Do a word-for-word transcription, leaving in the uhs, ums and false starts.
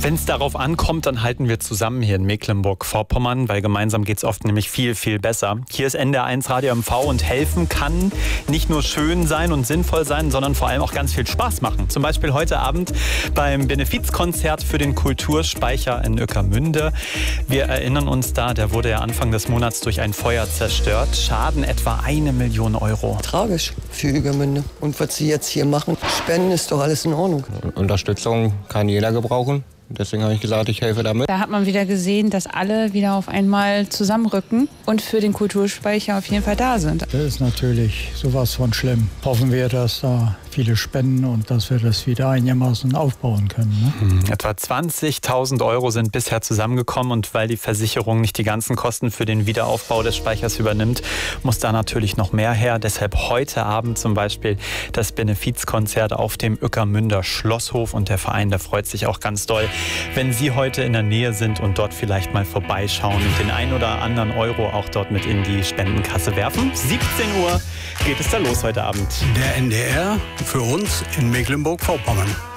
Wenn es darauf ankommt, dann halten wir zusammen hier in Mecklenburg-Vorpommern, weil gemeinsam geht es oft nämlich viel, viel besser. Hier ist N D R eins Radio M V und helfen kann nicht nur schön sein und sinnvoll sein, sondern vor allem auch ganz viel Spaß machen. Zum Beispiel heute Abend beim Benefizkonzert für den Kulturspeicher in Ueckermünde. Wir erinnern uns da, der wurde ja Anfang des Monats durch ein Feuer zerstört. Schaden etwa eine Million Euro. Tragisch für Ueckermünde. Und was Sie jetzt hier machen, Spenden ist doch alles in Ordnung. Unterstützung kann jeder gebrauchen. Deswegen habe ich gesagt, ich helfe damit. Da hat man wieder gesehen, dass alle wieder auf einmal zusammenrücken und für den Kulturspeicher auf jeden Fall da sind. Das ist natürlich sowas von schlimm. Hoffen wir, dass da viele spenden und dass wir das wieder einigermaßen aufbauen können. Ne? Hm, etwa zwanzigtausend Euro sind bisher zusammengekommen und weil die Versicherung nicht die ganzen Kosten für den Wiederaufbau des Speichers übernimmt, muss da natürlich noch mehr her. Deshalb heute Abend zum Beispiel das Benefizkonzert auf dem Ueckermünder Schlosshof und der Verein, der freut sich auch ganz doll, wenn Sie heute in der Nähe sind und dort vielleicht mal vorbeischauen und den ein oder anderen Euro auch dort mit in die Spendenkasse werfen. siebzehn Uhr geht es da los heute Abend. Der N D R für uns in Mecklenburg-Vorpommern.